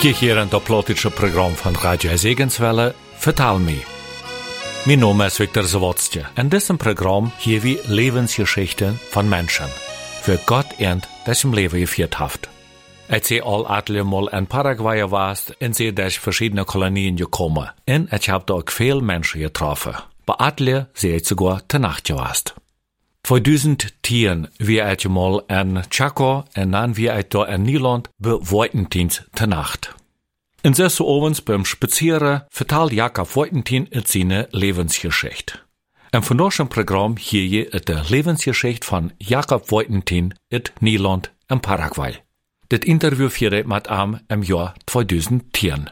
Je hier in het politische programma van Radio Segenswelle, Vertel me. Mijn naam is Victor Zawodstje. In diesem Programm hier wir Lebensgeschichten von Menschen. Für Gott und das im Leben geführt hat. Ich sehe all atle mal in Paraguay warst und sehe durch verschiedene Kolonien gekommen. Und ich habe da auch viele Menschen getroffen. Bei atle sehe ich sogar der Nacht gewast. 2010 wie ich mal in Chaco und dann wie ich da in Nederland bei Woitendienst der Nacht. In so ovens beim Spazieren vertelt Jakob Woitentin seine Lebensgeschichte. En van ons Programm hier je de Lebensgeschichte von Jakob Woitentin in Nederland en Paraguay. Dit interview führe mit am im Jahr 2010.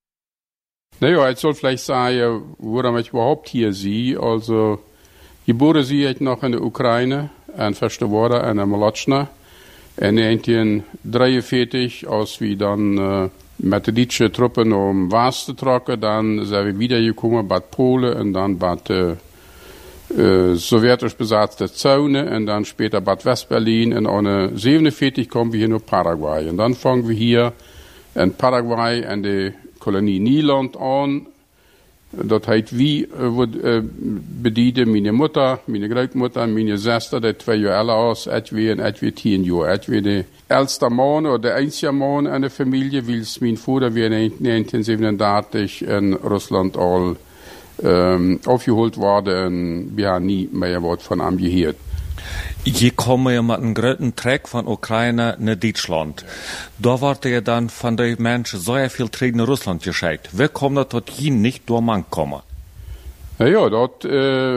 Naja, ich soll vielleicht sagen, warum ich überhaupt hier sie. Also, geboren sie ich noch in der Ukraine, en verste worden in der Molotschna. In 1943, als wir dann met de Duitse Truppen om Waas te trokken, dann sind wir wiedergekommen bei Polen und dann bei sowjetisch besatzte Zone und dann später Bad Westberlin. Und ohne 47 kommen wir hier nach Paraguay. Und dann fangen wir hier in Paraguay in der Kolonie Nederland an. Dat heißt, wie bedienen meine Mutter, meine Großmutter, meine Schwester, die 2 Jahre älter aus, etwa und etwa 10 Jahre. Etwa der älteste Mann oder der einzige Mann in der Familie, weil mein Vater wie 1937 in Russland all aufgeholt wurde und wir haben nie mehr was von ihm gehört. Je kommen ja mit einem großen Trek von Ukraine nach Deutschland. Da wurde ja dann von den Menschen sehr viel Trek nach Russland geschickt. Wie kommt das dorthin nicht durch Mann kommen? Ja, dort,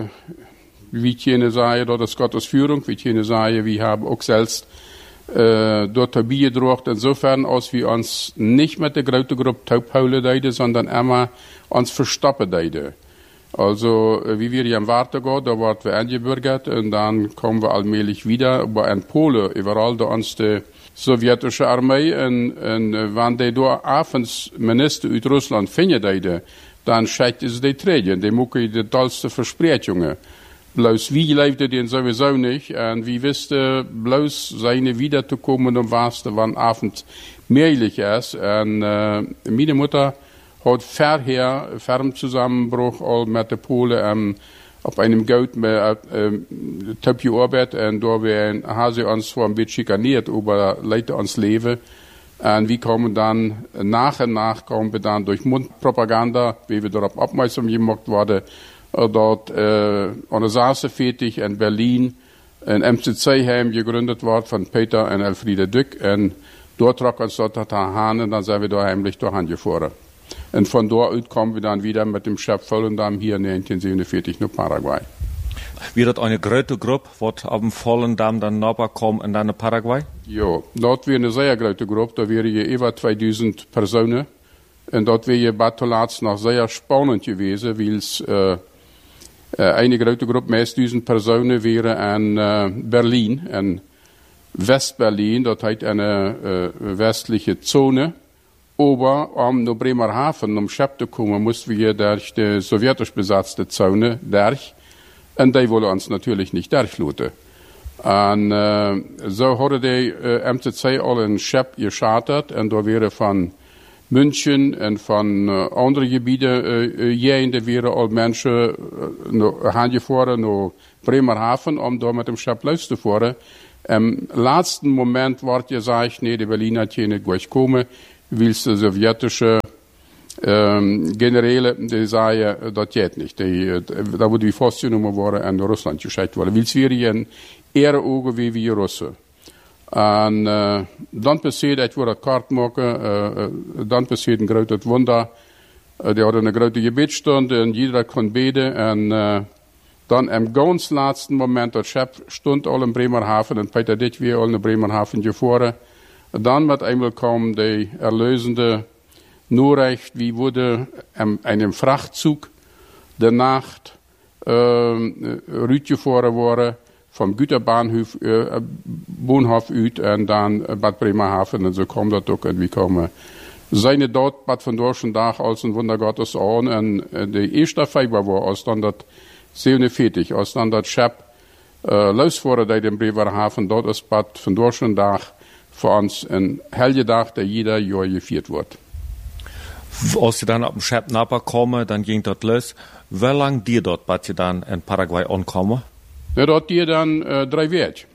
wie ich Ihnen sage, dort ist Gottes Führung, wie ich Ihnen sage, wir haben auch selbst dort dabei gedruckt, insofern, als wir uns nicht mit der großen Gruppe Taubhaulen deiden, sondern immer uns verstoppen deiden. Also, wie wir hier im Warten gehen, da werden wir eingebürgert und dann kommen wir allmählich wieder. Aber in Polen, überall da uns die sowjetische Armee und wenn die da abends Minister aus Russland finden, dann schickt es die Träger, die machen die tollste Versprechungen. Bloß wie leefde den sowieso nicht und wie wisste bloß seine wiederzukommen und was, wann Abend möglich ist. Und meine Mutter hat vorher Zusammenbruch all mit den Polen auf einem Gold mit Top gearbeitet und da haben sie uns zwar ein bisschen schikaniert, aber Leute ans Leben. Und wir kommen dann, nach und nach kommen wir dann durch Mundpropaganda, wie wir darauf aufmerksam gemacht wurden, dort an der Saße fertig in Berlin, ein MCC-Heim gegründet worden von Peter und Elfriede Dück und dort trug uns dort dahin und dann sind wir da heimlich dahin gefahren. Und von dort aus kommen wir dann wieder mit dem Chef Volendam hier 1947 nach Paraguay. Wird das eine große Gruppe, was am Volendam dann nachkommt und dann nach Paraguay? Ja, dort wäre eine sehr große Gruppe, da wäre je über 2000 Personen. Und dort wäre Batolats noch sehr spannend gewesen, weil es eine große Gruppe, mehr als 1000 Personen, wäre in Berlin, in Westberlin, dort hat eine westliche Zone. Aber um nach Bremerhaven, um Schep zu kommen, mussten wir durch die sowjetisch besatzte Zone durch. Und die wollen uns natürlich nicht durchlassen. Und so haben die MCC alle in Schep geschartet. Und da wäre von München und von anderen Gebieten, da wären alle Menschen hingefahren nach Bremerhaven, um da mit dem Schep loszufahren. Im letzten Moment wurde gesagt, nee, die Berliner können nicht durchkommen. Weil die sowjetische Generäle, die sagen, das geht nicht. Da wurde die festgenommen worden und in Russland geschickt worden. Weil es wäre in ihre Augen wie wir Russen. Und dann passiert, ich würde das Kart machen, dann passiert ein großes Wunder. Die hatten eine große Gebetsstunde und jeder konnte beten. Und dann im ganz letzten Moment, der Chef stund all in Bremerhaven und Peter Ditt wir all in Bremerhaven gefahren. Dann mit einmal kam die erlösende Nachricht, wie wurde einem Frachtzug der Nacht rütgefahren worden vom Güterbahnhof Bahnhof ut und dann Bad Bremerhaven und so kam das auch und wie kommen seine dort Bad von Dorschen Dach als ein Wunder Gottes an und die erste Februar war als dann das 47, als dann das Schep losfahren bei dem Bremerhaven dort ist Bad von Dorschen Dach für uns ein Helgedag, der jeder Jahr gefeiert wird. Als je dan op een schip Napa komen, dan ging dat los. Wie lang duurt dat, dat je dan in Paraguay aankomen? Ja, dat duurt dan 3 weken.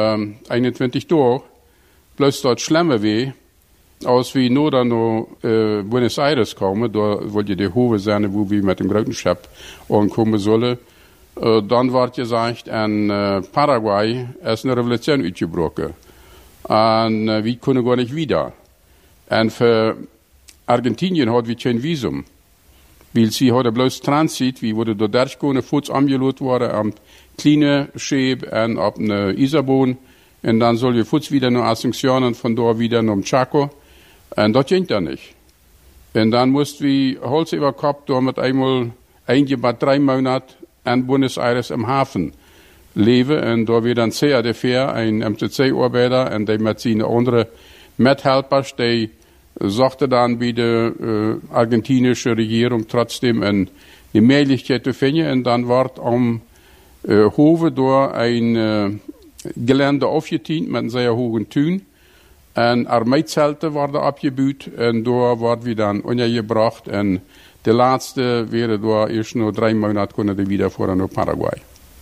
21 Tage. Plus dat schlimme weh. Als we nu dan naar Buenos Aires komen, daar wil je de hoeve zijn waar we met een grote schip aankomen zullen. Dan wordt gezegd, in Paraguay is een revolutie uitgebroken. En we kunnen gar niet wieder. En voor Argentinien hadden we geen visum. Weil sie hadden bloos transit, we worden door 30 kunnen voets aangeloot worden aan kleine scheep en op een Isaboon. En dan zal je voets weer naar Asunción en vandaar weer naar Chaco. En dat ging dan niet. En dan moesten we Hals über Kopf door met eenmaal eentje bij 3 maanden in Buenos Aires im Hafen leven. En daar weer dan CADV, een MTC-arbeider, en die met zijn andere methelpers, die zochten dan bij de argentinische regering trotzdem een mogelijkheid te vinden. En dan wordt om Hoven door een gelände afgetiend met een zeer hoge tuin. En arbeidszelten worden opgebouwd en daar wordt we dan ondergebracht. En de laatste weer door eerst nog 3 maanden kunnen we weer voeren naar Paraguay.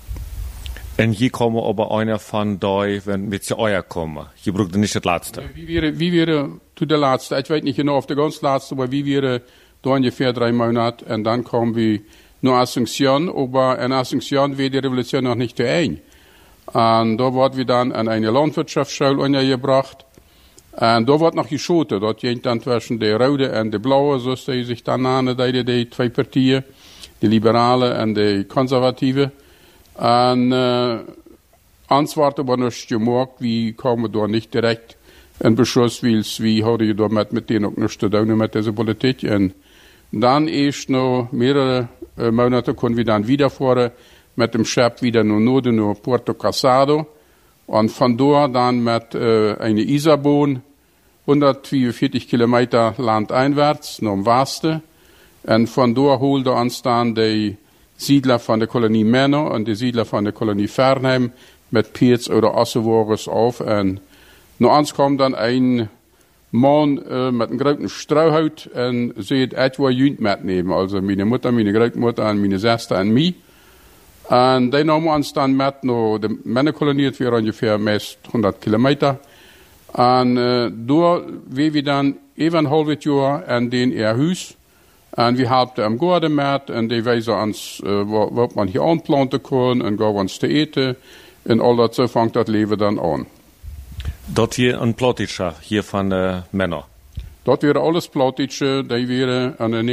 En hier komen aber einer van die, wenn wir zu euch kommen. Je braucht nicht das laatste. Wie wäre zu der laatste? Ich weiß nicht genau auf der ganz laatste, aber wie wäre da ungefähr 3 Monate und dann kommen wir nach Asunción, aber in Asunción wäre die Revolution noch nicht zu Ende. Und da wird wir dann an eine Landwirtschaftsschule untergebracht. Und da wird noch geschoten. Dort geht dann zwischen der Rode und der Blaue, so die sich dann nahen, die 2 Partien, die Liberale und die Konservative. Und uns wird aber nicht gemerkt, wie kommen da nicht direkt in Beschuss, weil wir haben da mit denen auch nichts zu tun mit dieser Politik. Und dann erst noch mehrere Monate können wir dann wieder fahren mit dem Schiff wieder nach Norden, nach Puerto Casado. Und von dort dann mit einer Isaboon 142 Kilometer landeinwärts nach dem Westen. Und von dort holte uns dann die Siedler von der Kolonie Männer und die Siedler von der Kolonie Fernheim mit Pietz oder Osseworis auf. Und nach uns kommt dann ein Mann mit einem großen Strauhaut und sieht etwa Jünd mitnehmen. Also meine Mutter, meine Großmutter und meine Schwester und mich. Und die nahmen uns dann mit nach der Männerkolonie, das wäre ungefähr meist 100 Kilometer. Und da wir dann eben ein halbes Jahr in den Hus. Und wir haben am Garten mit, und die weisen uns, was man hier anplanten kann, und gaven uns zu eten. Und all das, so fängt das Leben dann an. Dort hier ein Plottischer, hier von Männer. Dort wäre alles Plottische, die wäre an den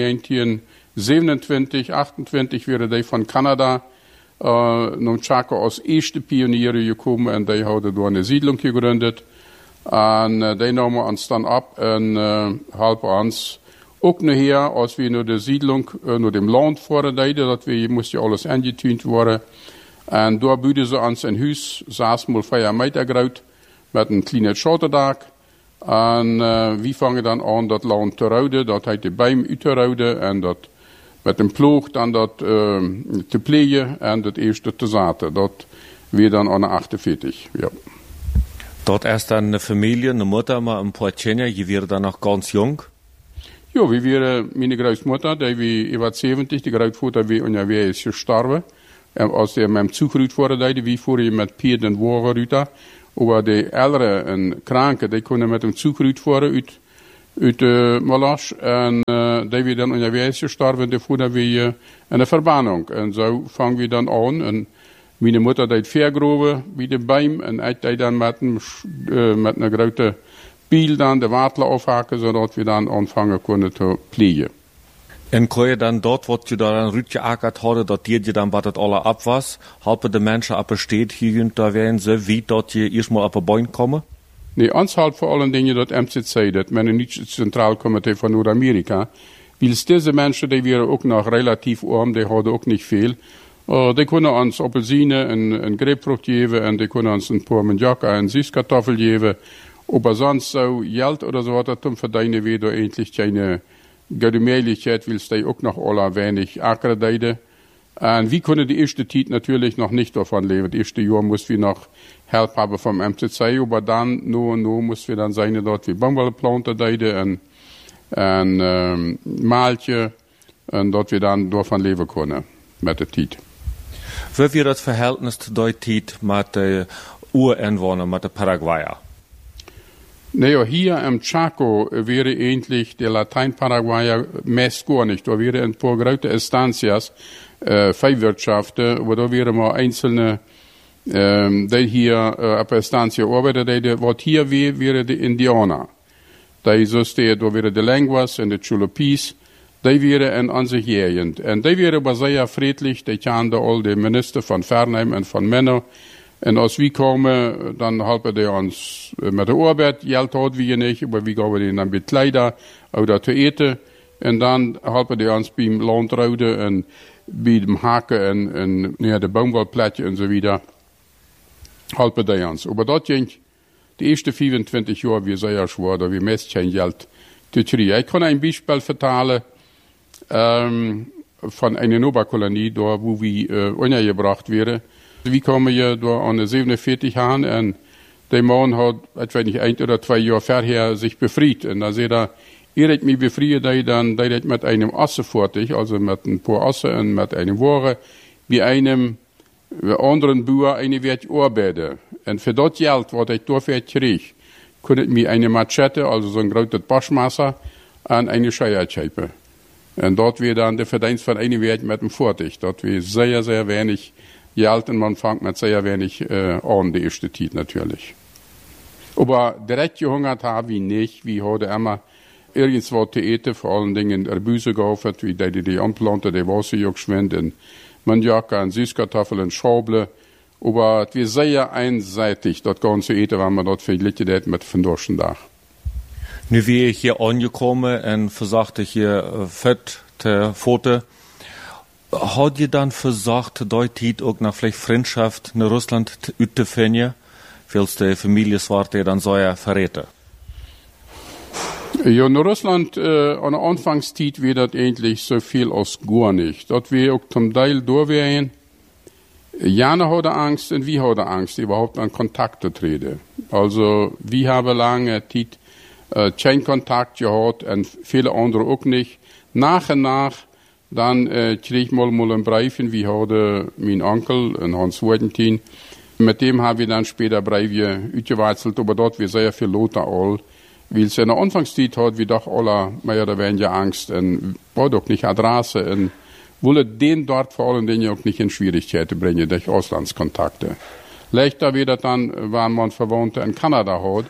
1927, 28 wäre die von Kanada, nach Chaco als erste Pioniere gekommen, und die haben da eine Siedlung gegründet. Und die nahmen uns dann ab und halb uns auch nachher, als wir nur der Siedlung, nur dem Land fahren, dass wir, musste alles angetünt worden. Und da bieten sie uns ein Haus, 6x4 Meter groß, mit einem kleinen Schotterdach. Und wir fangen dann an, das Land zu rouden, das heißt die Bäume auszurouden, und das mit dem Ploeg dann das zu pflegen und das erste zu saaten. Das wird dann an 48, ja. Dort erst dann eine Familie, eine Mutter, mal ein paar Kinder, die wäre dann noch ganz jung. Ja, wie wäre meine Großmutter, die wie über 70, die Großvater wie unterwegs ist gestorben. Als der mit dem Zug rüht wurde, wie vorher mit Pier den Wagen rüht. Aber die Älteren und Kranken, die können mit dem Zug rüht fahren, uit Malasch. Und die wir dann unterwegs gestorben, die fuhren wir in der Verbannung. Und so fangen wir dann an. Und meine Mutter hat vergraben bei den Bäumen, und ich dann mit einer großen Biel dann de Wartler aufhaken, zodat wir dann anfangen können zu pflegen. En kon je dan dort, wat je daar aan uitgeakkerd hadden, dat je dan wat het alle ab was, helpen de mensen op een steed hier da werden ze, wie dat je eerst maar op een boin komen? Nee, ons helpt voor allen dingen dat MCC, dat Mennonitsche Zentralkomitee van Noord-Amerika, weil diese Menschen, die waren ook nog relatief arm, die hadden ook niet veel. Die kunnen ons appelsine en grapefrucht geven, en die kunnen ons een paar Manjaka en Süßkartoffel geven. Aber sonst so Geld oder so hat zum Verdienen wieder eigentlich keine gute Möglichkeit, weil es da auch noch alle wenig Acker deide. Und wir können die erste Zeit natürlich noch nicht davon leben. Das erste Jahr mussten wir noch Hilfe haben vom MCC, aber dann, nur mussten wir dann sein, dort wie Baumwollplanten deide. Und en maaltje. En dat we dan door van leven kunnen met de tijd. Wie wird das Verhältnis zu der Zeit mit den Ureinwohnern, mit den Paraguayer? Nee, hier im Chaco wäre eigentlich der Latein-Paraguayer meist gar nicht. Da wäre ein paar große Estancias, Viehwirtschaften, aber da wären mal einzelne, die hier auf der Estancia arbeiten, was hier wäre die Indianer. Da wäre die Lenguas und die Chulopis, die wären in onze gegend. Und die wären aber sehr friedlich, die kennen all die Minister von Fernheim und von Männer. En als we komen, dan helpen die ons met de arbeid. Geld hadden we niet, maar we gaan die dan bij kleider, oder te eten. En dan helpen die ons bij het landhouden en bij het haken en de boomwolplatje en zo wieder. Helpen die ons. Maar dat ging de eerste 25 jaar weer zeer schwer, dat we meest geen geld te krijgen. Ik kan een Beispiel vertellen van een Nobakolonie, daar wo we ondergebracht werden. We komen hier door aan de 47 aan en de man had, ik weet niet, 1 oder 2 jaar verher zich befried. En dan zei hij, eer ik me befried, dan deed ik met een asse voortig, also met een paar assen en met een woren, bij een anderen boer een werd arbeiden. En voor dat geld wat ik daarvoor kreeg, kon ik me een machete, also zo'n grote pasmesser, aan een scheier schepen. En dat weer dan de verdienst van een werd met een voortig. Dat weer zeer, zeer weinig Geld und man fängt mit sehr wenig an, die erste Zeit natürlich. Aber direkt gehungert haben wir nicht. Wir haben immer irgendwo zu eten, vor allen Dingen Erbüse gekauft, wie die anplanten, die Wasser geschwind, und Maniak und Süßkartoffeln und Schauble. Aber es war sehr einseitig, das ganze Eten, wenn man das verglichen mit von durchschnitt Tag. Nu wie ich hier angekommen und versagte hier fett te Foto. Hat ihr dann versucht, dort auch nach vielleicht Freundschaft in Russland zu finden, weil die Familie war dann so verräten? Ja, in Russland an der Anfangszeit wird das eigentlich so viel als gar nicht. Das wir auch zum Teil durchwehen. Jana hatte Angst und wir hatten Angst, überhaupt an Kontakt zu treten. Also, wir haben lange Zeit keinen Kontakt gehabt und viele andere auch nicht. Nach und nach dann kreeg ich mal einen Brief, wie hatte mein Onkel, Hans Wardentin. Mit dem haben wir dann später Briefe ausgewechselt, aber dort wir sehr viel Lothar all. Weil es in der Anfangszeit hat, wir doch alle mehr oder weniger Angst und war doch nicht Adresse und wollte den dort vor allen Dingen auch nicht in Schwierigkeiten bringen durch Auslandskontakte. Leichter wieder dann, wenn man Verwandte in Kanada hat.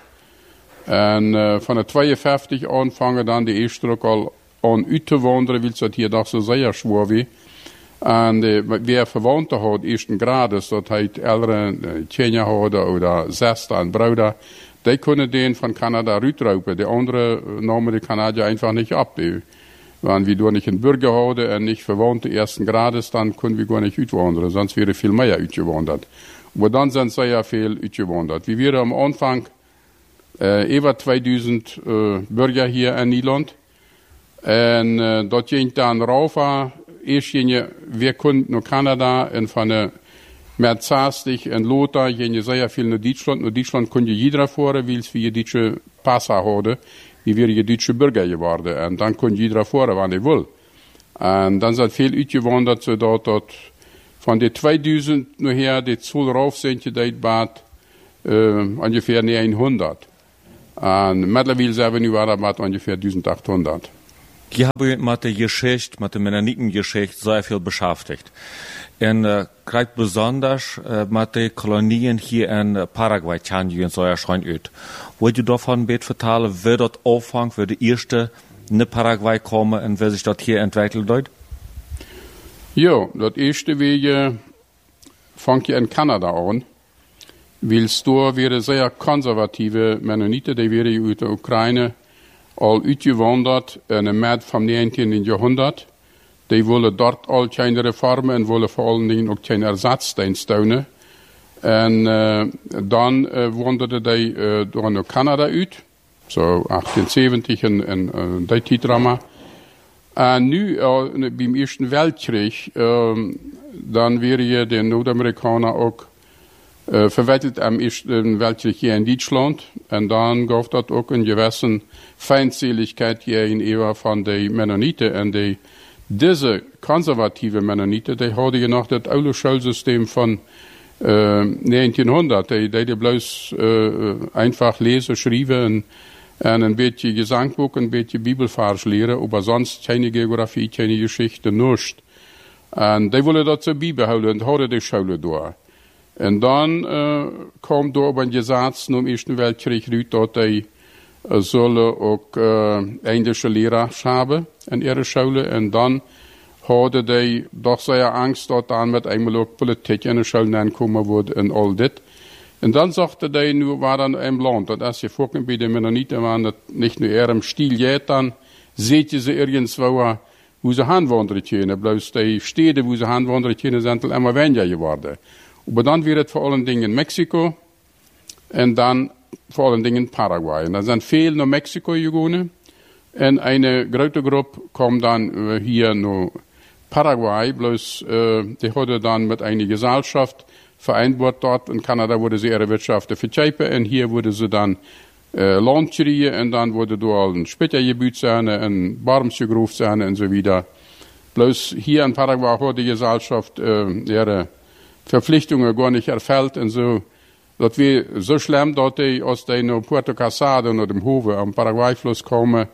Und von der 52 anfangen dann die erste Rückkehr an uitzuwanderen, weil es hier doch so sehr schwer wie. Und wer Verwandte hat, ersten Grades, das heißt ältere Kinder hat oder Schwester und Brüder, die können den von Kanada rüberraupen. Die anderen nahmen die Kanadier einfach nicht ab. Wenn wir da nicht einen Bürger haben und nicht Verwandte ersten Grades, dann können wir gar nicht auswandern, sonst wäre viel mehr ausgewandert. Aber dann sind sehr viel ausgewandert. Wir waren am Anfang über 2000 Bürger hier in Nederland. En dat ging dan rauf. Eerst ging wir konnten naar Kanada en van met 60 en Lothar ging sehr viel naar Deutschland. Naar Deutschland kon je jeder voeren, weil wir deutsche Passer hadden. Die wären je deutsche Bürger geworden. En dan kon jeder voeren, wanneer hij wil. En dan zijn veel uitgewanderd, zodat dat van de 2000 nachher die Zahl rauf sind, die bad ungefähr 900. En mittlerweile zijn we nu maar ungefähr 1800. Ich habe mit der Geschichte, mit der Mennonitengeschichte sehr viel beschäftigt. Und gerade besonders mit den Kolonien hier in Paraguay, Changi und so erscheint ut. Wollt ihr davon bitte vertellen, wer dort anfängt, wer die erste in Paraguay kommen und wer sich dort hier entwickelt hat? Ja, das erste Wege fängt ja in Kanada an. Weil es da wäre sehr konservative Mennoniten, die wären aus der Ukraine al uitgewanderd in de maand van 19e Jahrhundert. Die willen dort al geen reformen en willen voor allen dingen ook geen ersatzdienst doen. En dan wanderden die door naar Canada uit. Zo 1870 en die tijdramma. En nu, bij de Eerste Weltkrieg, dan weer je de Noord-Amerikanen ook verwettelt am ersten Weltkrieg hier in Deutschland. Und dann gab das auch eine gewisse Feindseligkeit hier in Ewa von den Mennoniten. Und diese konservative Mennoniten, die hadden noch das oude Schulsystem von 1900. Die bloß einfach lesen, schreiben en een beetje Gesangbuch, een beetje Bibelvers leren, aber sonst keine Geografie, keine Geschichte, nichts. Und die wollen das so beibehalten und hadden die Schule da. Und dann kam da aber ein Gesetz nach dem Ersten Weltkrieg raus, dass die sollen auch englische Lehrer haben in ihrer Schule. Und dann hadden die doch sehr Angst, dass dann mit einmal auch Politik in der Schule ankommen würde und all das. Und dann sagte die, nu war dann im Land, und als je vorhin bei den Mennoniten waren, das nicht nur eher im Stil geht, dann seht ihr sie irgendwo, wo sie hinwandern können. Bloß die Städte, wo sie hinwandern können, sind immer weniger geworden. Aber dann wird es vor allen Dingen in Mexiko und dann vor allen Dingen in Paraguay. Und dann sind viele nach Mexiko gegangen und eine große Gruppe kam dann hier nach Paraguay, bloß die hatte dann mit einer Gesellschaft vereinbart dort. In Kanada wurde sie ihre Wirtschaft vertreiben und hier wurde sie dann Land kriegen und dann wurde dort ein Spittergebiet sein, ein Barmsgegruf sein und so weiter. Bloß hier in Paraguay hat die Gesellschaft ihre Verpflichtungen gar nicht erfüllt und so. Das war so schlimm, dass die aus den Puerto Casado und dem Hofe am Paraguay-Fluss kommen,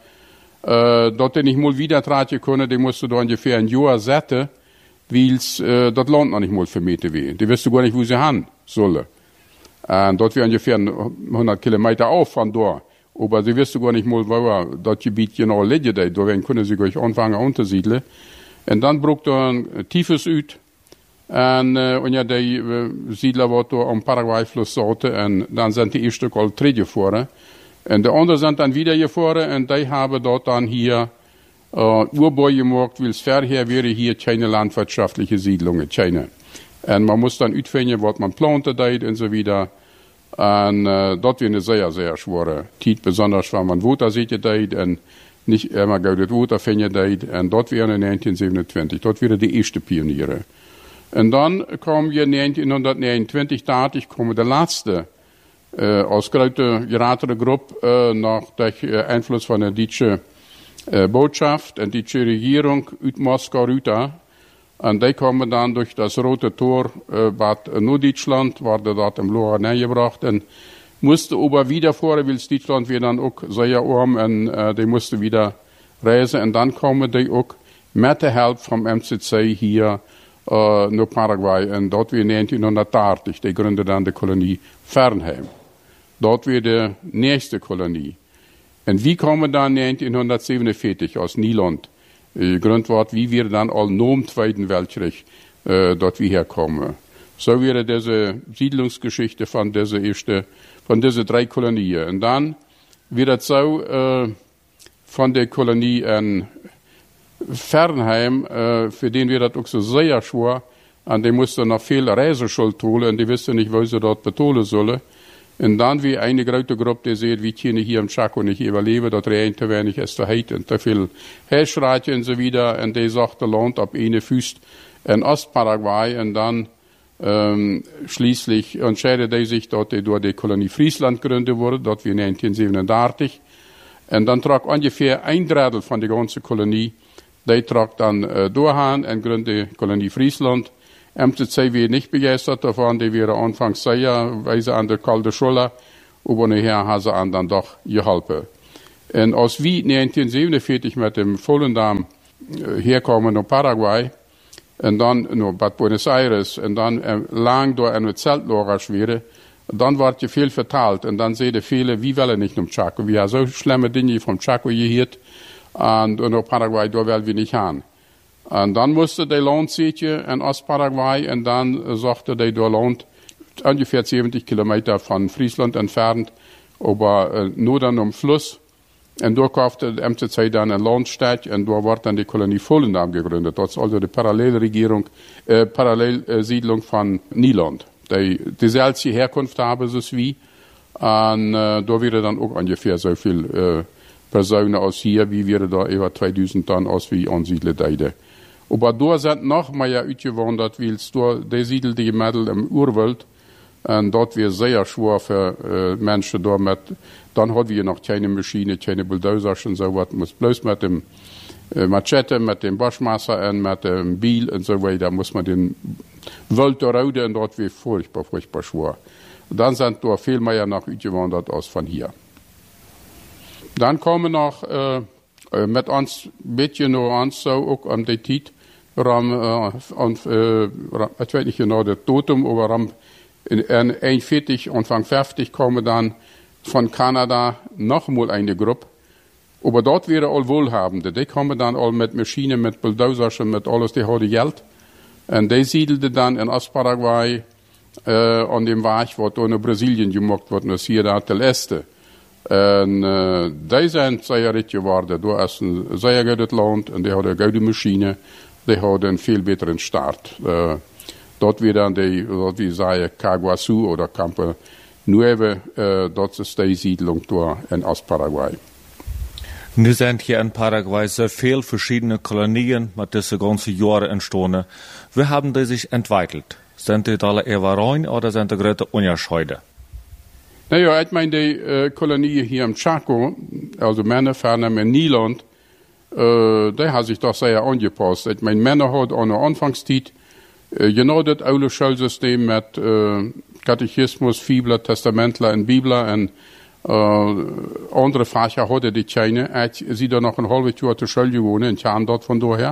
dass die nicht mal wieder tragen können, die mussten da ungefähr ein Jahr setzen, weil das Land noch nicht mal vermieten war. Die wussten gar nicht, wo sie hin sollen. Und dort war ungefähr 100 Kilometer auf von da. Aber sie wussten gar nicht mal, wo das Gebiet genau liegt. Da können sie gleich anfangen untersiedeln. Und dann braucht da ein tiefes Üt. Und ja, die Siedler, die da am Paraguay-Fluss saßen, und dann sind die ersten alle zurückgefahren. Und die anderen sind dann wieder gefahren, und die haben dort dann hier Urbau gemacht, weil es vorher wäre hier keine landwirtschaftliche Siedlungen, keine. Und man muss dann utfinden, was man plantet und so weiter. Und dort wäre eine sehr, sehr schwere Zeit, besonders wenn man Wasser sieht und nicht immer gutes Wasser findet. Und dort wäre 1927, dort wären die ersten Pioniere. Und dann kam je 1929, ich komme der letzte aus großer geratere Gruppe nach dem Einfluss von der deutschen Botschaft und die deutsche Regierung aus Moskau rüber. Und die kommen dann durch das Rote Tor Bad Norddeutschland, wurde dort im Lohr gebracht und musste aber wieder fahren, weil Deutschland wir dann auch sehr arm und die musste wieder reisen. Und dann kommen die auch mit der Hilfe vom MCC hier nach Paraguay. Und dort wir 1980, die gründeten dann die Kolonie Fernheim. Dort wir die nächste Kolonie. Und wie kommen dann 1947 aus Nieland? Gegründet wird, wie wir dann all nach dem Zweiten Weltkrieg dort wir herkommen. So wäre diese Siedlungsgeschichte von diese drei Kolonien. Und dann wird es so von der Kolonie in Fernheim, für den wird das auch so sehr schwer, und die mussten noch viel Reiseschuld holen, und die wissen nicht, wo sie dort betonen sollen. Und dann wie eine große Gruppe, die sieht, wie können hier im Chaco nicht überleben, das regnet zu wenig ist zu heiß und zu viel Hirschreite und so wieder. Und die sagte, Land ab eine Fuß in Ostparaguay. Und dann schließlich entscheidet die sich, dass die durch die Kolonie Friesland gegründet wurde, dort wie 1937. Und dann trug ungefähr ein Drittel von der ganzen Kolonie, die trug dann durchhauen und gründet die Kolonie Friesland. MCC war nicht begeistert davon, die wäre anfangs sehr, weil sie an der kalte Schule, aber nachher haben sie an dann doch geholfen. Und als wir 1947 mit dem Volendam herkommen nach Paraguay, und dann nach Bad Buenos Aires, und dann lang durch eine Zeltlager schwere, dann wird ja viel verteilt, und dann sehen viele, wie wollen nicht nach Chaco. Wir haben so schlimme Dinge vom Chaco gehört, und nach Paraguay, da wollen wir nicht haben. Und dann musste der Land ziehen in Ostparaguay und dann sagte der Land ungefähr 70 Kilometer von Friesland entfernt, aber nur dann am Fluss. Und da kaufte der MCC dann ein Landstadt und da wurde dann die Kolonie Volendam gegründet. Das ist also die Parallelsiedlung von Nieland. Die dieselbe Herkunft haben sie wie. Und da wäre dann auch ungefähr so viel Personen aus hier, wie wir da über 2000 dann aus wie ansiedelt. Aber da sind noch mehr ausgewandert, weil da die siedelte Mädel im Urwald, Und dort wir sehr schwer für Menschen da mit. Dann hatten wir noch keine Maschine, keine Bulldozer und so was. Muss bloß mit dem Machete, mit dem Waschmesser und mit dem Biel und so weiter, muss man den Wald da rauden und dort wir furchtbar schwer. Dann sind da viel mehr nach ausgewandert als von hier. Dann kommen noch mit uns ein bisschen noch uns so auch um die Zeit, ich weiß nicht genau das Datum, aber in 41 Anfang 50 kommen dann von Kanada noch mal eine Gruppe. Aber dort wäre all Wohlhabende. Die kommen dann all mit Maschinen, mit Bulldozers und mit alles, die haben Geld. Und die siedelten dann in Ostparaguay an dem Weg, was da in Brasilien gemacht wird, nur Ciudad del Este. Und die sind sehr recht geworden. Da ist ein sehr gutes Land und die haben eine gute Maschine. Die haben einen viel besseren Start. Dort wird dann dort wie sagen, Caguasu oder Campo Nueve, dort ist die Siedlung da in Ostparaguay. Nu sind hier in Paraguay sehr viele verschiedene Kolonien mit diesen ganzen Jahren entstanden. Wie haben die sich entwickelt? Sind die alle eher oder sind die große Unterschiede? Naja, ich meine, die Kolonie hier im Chaco, also Männer, ferner mit Nieland, die hat sich doch sehr angepasst. Ich meine, Männer hat an der Anfangszeit genau das alte Schulsystem mit Katechismus, Fibler, Testamentler und Bibler und andere Fächer hatte die keine. Ich sie da noch ein halbes Jahr zur Schule gewohnt und kam dort von daher.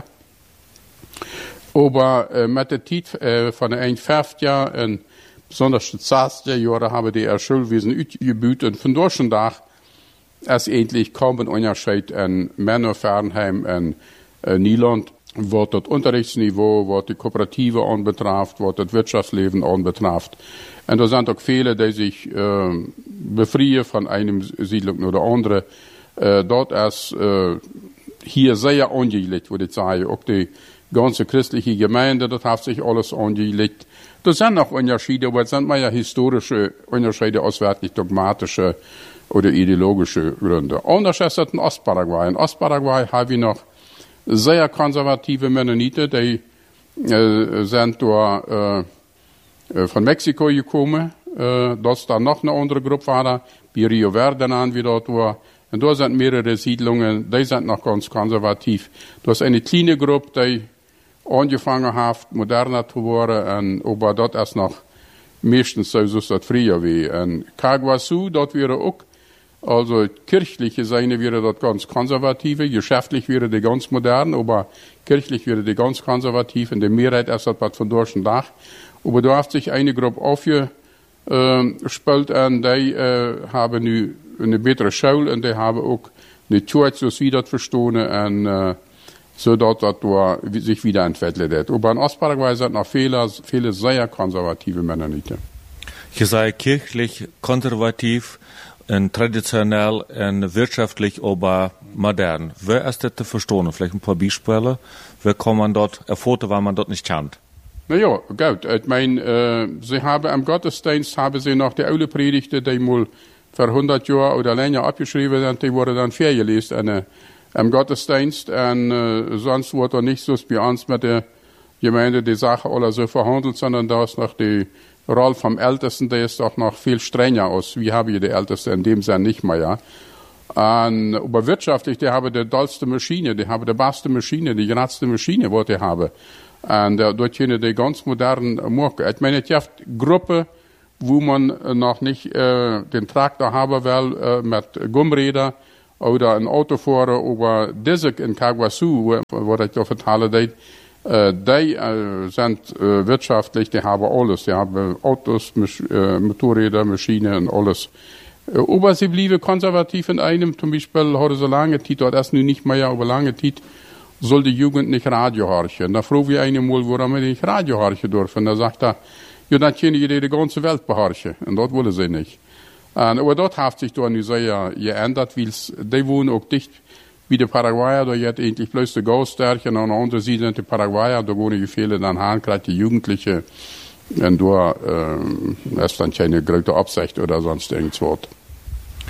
Aber mit der Zeit von den 51 Jahren und besonders die 60er Jahre haben die Schulwesen ausgebaut und von dort schon da ist endlich kaum ein Unterschied in Männer, Fernheim und Nieland, was das Unterrichtsniveau, was die Kooperative anbetrifft, was das Wirtschaftsleben anbetrifft. Und da sind auch viele, die sich befreien von einem Siedlung oder andere. Dort ist hier sehr angelegt, würde ich sagen. Auch die ganze christliche Gemeinde, das hat sich alles angelegt. Das sind auch Unterschiede, aber es sind mehr historische Unterschiede als wirklich dogmatische oder ideologische Gründe. Anders ist das in Ostparaguay. In Ostparaguay haben wir noch sehr konservative Mennoniten, die sind da von Mexiko gekommen. Dass da noch eine andere Gruppe war, wie Rio Verde an, wie dort war. Und da sind mehrere Siedlungen, die sind noch ganz konservativ. Das ist eine kleine Gruppe, die angefangen hat, moderner zu werden, aber dort ist noch meistens so, das früher wie. Und Caguasu, dort wäre auch, also kirchliche Seine wäre dort ganz konservative, geschäftlich wäre die ganz modern, aber kirchlich wäre die ganz konservativ, in der Mehrheit ist das was von durch und Dach. Aber da hat sich eine Gruppe aufgespielt und die haben nu eine bessere Schule und die haben auch eine Church, so wie das verstehen, und so dass das da sich wieder entwickelt hat. Aber in Ostparaguay sind noch viele sehr konservative Mennoniten. Je sei kirchlich konservativ und traditionell und wirtschaftlich, aber modern. Wer ist das zu verstehen? Vielleicht ein paar Beispiele. Wer kann man dort erfahren, weil man dort nicht kennt? Ja, gut. Ich meine, sie haben am Gottesdienst haben sie noch die alte Predigten, die mal für 100 Jahre oder länger abgeschrieben sind, die wurden dann vorgelesen am Gottesdienst. Und sonst wurde nicht so bei uns mit der Gemeinde die Sache alle so verhandelt, sondern da ist noch die Rolle vom Ältesten, der ist auch noch viel strenger aus. Wie habe ich die Älteste in dem Sinne nicht mehr, ja. Und, aber wirtschaftlich, die haben die dollste Maschine, die haben die beste Maschine, die geradste Maschine, was die haben. Und dort können die ganz modernen machen. Ich meine, es gibt Gruppen, wo man noch nicht den Traktor haben will mit Gummräder oder ein Autofahrer, aber diese in Caguasu, wo ich da vertelle, die sind wirtschaftlich, die haben alles. Die haben Autos, Motorräder, Maschinen und alles. Aber sie blieben konservativ in einem, zum Beispiel, heute so lange Zeit, dort ist nun nicht mehr, aber lange Zeit, soll die Jugend nicht Radio horchen. Da frage ich einen mal, warum wir nicht Radio horchen dürfen. Da sagt er, ja, dann können die ganze Welt behorchen. Und das wollen sie nicht. Aber dort hat sich da nicht sehr geändert, weil die wohnen auch dicht wie die Paraguayer. Da hat eigentlich bloß die Gaustärchen, und an der anderen Seite sind die Paraguayer, da wohnen viele dann haben, gerade die Jugendlichen. Und da ist dann keine große Absicht oder sonst irgendwas.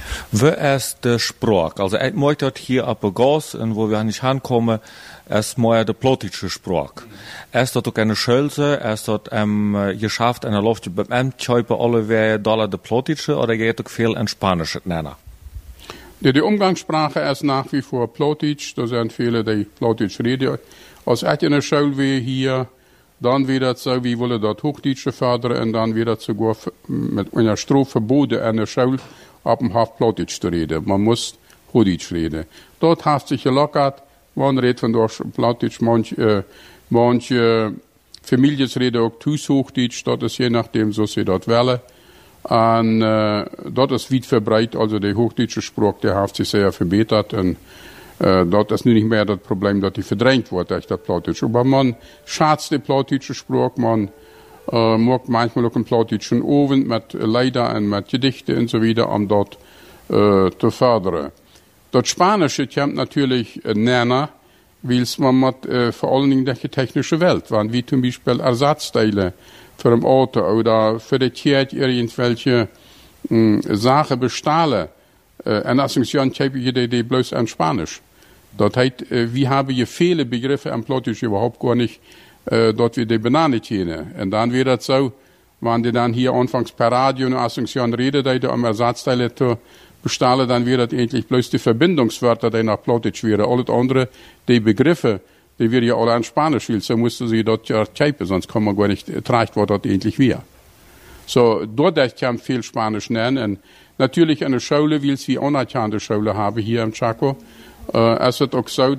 Wie ist der Sprach? Also, ich möchte dort hier ab Gas, wo wir nicht hinkommen, ist mehr der politische Sprach. Ist dort auch eine Schulze, ist dort, geschafft, eine Luft beim Amtschöpe alle wer Dollar der politische, oder geht auch viel in Spanisch nennen? Ja, die Umgangssprache ist nach wie vor Plotitsch. Da sind viele, die Plotitsch reden. Als ich in der Schule wie hier, dann wieder so, wie wollen dort Hochdeutsche fördern, und dann wieder sogar mit einer Strophe verboten in der Schule, ab dem Haft Plotitsch zu reden. Man muss Hochdeutsch reden. Dort hat sich gelockert, man redet von dort Plotitsch, manche Familien reden auch Hochdeutsch, dort ist je nachdem, so sie dort wollen. Und dort ist weit verbreitet, also der hochdeutsche Sprach, der hat sich sehr verbessert. Und dort ist nicht mehr das Problem, dass die verdrängt wird durch das Plattdeutsch. Aber man schätzt den plattdeutschen Sprach, man macht manchmal auch einen plattdeutschen Ofen mit Lieder und mit Gedichten und so weiter, um dort zu fördern. Das Spanische kommt natürlich näher, weil man mit vor allen Dingen die technische Welt, wie zum Beispiel Ersatzteile für ein Auto oder für die Kirche irgendwelche Sachen bestellen. In Asunción habe ich die bloß in Spanisch. Dort heißt, wir haben hier viele Begriffe am Plottisch überhaupt gar nicht, dort wir die Banane kennen. Und dann wird das so, wenn die dann hier anfangs per Radio in Asunción reden, um Ersatzteile zu bestellen, dann wird das eigentlich bloß die Verbindungswörter, die nach Plottisch wären. Alles andere, die Begriffe, die wir ja alle in Spanisch will, so mussten sie dort ja typen, sonst kann man gar nicht tragen, was das eigentlich wäre. So, dort kann viel Spanisch nennen. Und natürlich eine Schule, weil sie anerkannte Schule haben hier im Chaco. Es ist auch so,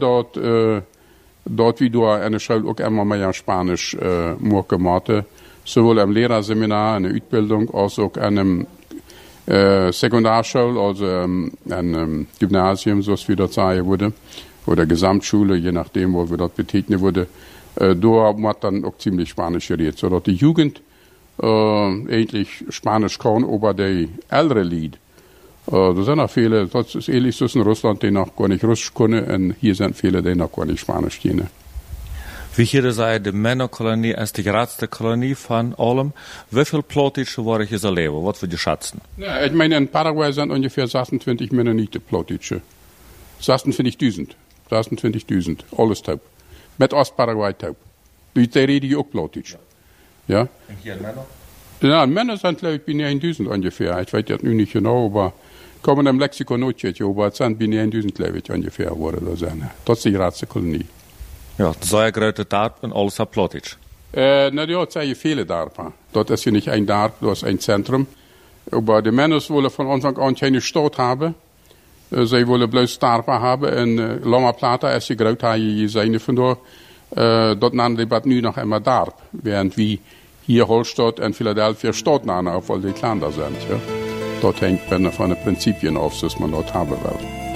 dort wie du eine Schule auch immer mehr Spanisch gemacht, sowohl im Lehrerseminar, in der Ausbildung, als auch in einem Sekundarschule, also einem Gymnasium, so wie das sagen würde, oder Gesamtschule, je nachdem, wo wir dort betätigen würde. Da hat dann auch ziemlich Spanisch geredet, sodass die Jugend eigentlich Spanisch kann, aber die ältere Lied. Da sind auch viele, das ist ähnlich in Russland, die noch gar nicht Russisch können, und hier sind viele, die noch gar nicht Spanisch kennen. Wie hier sei, die Männerkolonie ist die größte Kolonie von allem. Wie viele Plottische waren hier so leben? Was für die schätzen? Ja, ich meine, in Paraguay sind ungefähr 26 Mennoniten Plottische. 26.000. 26.000. Alles taub. Mit Ostparaguay taub. Die reden auch Plottisch. Ja. Und hier Männer? Ja, Männer sind, glaube ich, bin 1.000 ungefähr. Ich weiß jetzt nicht genau, aber kommen im Lexikon nicht, aber es sind bin 1.000, glaube ich, ungefähr, wo das sind. Das ist die große Kolonie. Ja, das ist ein großer Dorf und alles ist Plottisch. Ja, es sind viele Dörfer. Dort ist ja nicht ein Dorf, das ist ein Zentrum. Aber die Männer wollen von Anfang an keine Stadt haben. Sie wollen bloß Dörfer haben. In Loma Plata ist die große Seine von dort. Dort nennen die nu noch immer Dorf. Während wie hier Holstadt und Philadelphia Stadt nennen, obwohl die kleiner sind. Ja. Dort hängt man von den Prinzipien auf, dass man dort haben will.